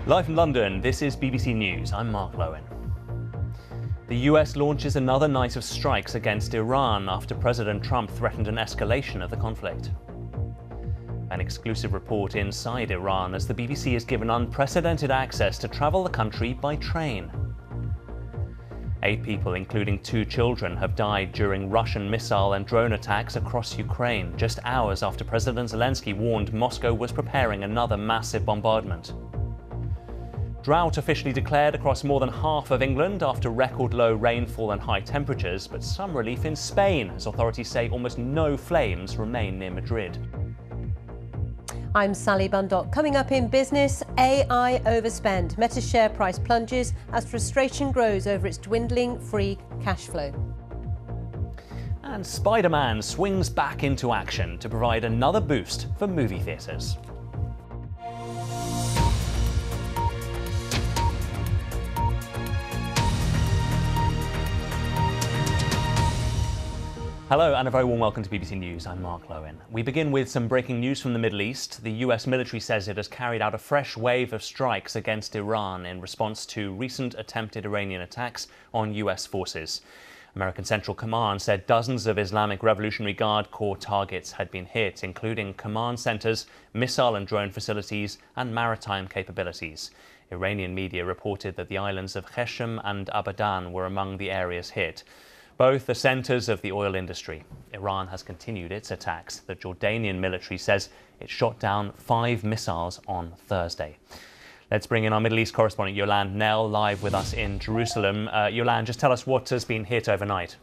Live from London, this is BBC News. I'm Mark Lowen. The US launches another night of strikes against Iran after President Trump threatened an escalation of the conflict. An exclusive report inside Iran as the BBC is given unprecedented access to travel the country by train. 8 people, including 2 children, have died during Russian missile and drone attacks across Ukraine, just hours after President Zelensky warned Moscow was preparing another massive bombardment. Drought officially declared across more than half of England after record low rainfall and high temperatures, but some relief in Spain as authorities say almost no flames remain near Madrid. I'm Sally Bundock. Coming up in business, AI overspend. Meta's share price plunges as frustration grows over its dwindling free cash flow. And Spider-Man swings back into action to provide another boost for movie theatres. Hello and a very warm welcome to BBC News. I'm Mark Lowen. We begin with some breaking news from the Middle East. The US military says it has carried out a fresh wave of strikes against Iran in response to recent attempted Iranian attacks on US forces. American Central Command said dozens of Islamic Revolutionary Guard Corps targets had been hit, including command centers, missile and drone facilities, and maritime capabilities. Iranian media reported that the islands of Qeshm and Abadan were among the areas hit. Both are centres of the oil industry. Iran has continued its attacks. The Jordanian military says it shot down 5 missiles on Thursday. Let's bring in our Middle East correspondent Yolande Knell live with us in Jerusalem. Yolande, just tell us what has been hit overnight.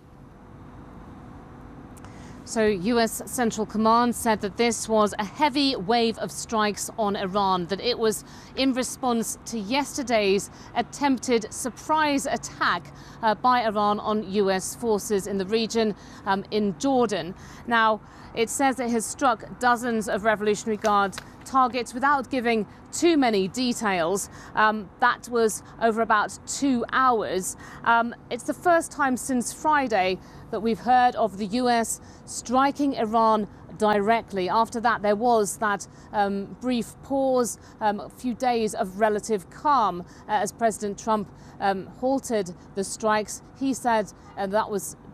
So US Central Command said that this was a heavy wave of strikes on Iran, that it was in response to yesterday's attempted surprise attack by Iran on US forces in the region in Jordan. Now, it says it has struck dozens of Revolutionary Guard targets without giving too many details. That was over about 2 hours. It's the first time since Friday that we've heard of the US striking Iran directly. After that, there was that brief pause, a few days of relative calm as President Trump halted the strikes. He said that was